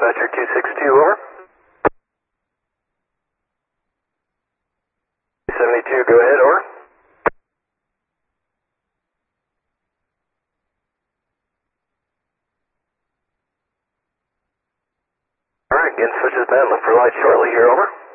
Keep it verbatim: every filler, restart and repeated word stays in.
Dispatcher two six two, over. seventy-two, go ahead, over. Alright, again, switches band, look for light shortly here, over.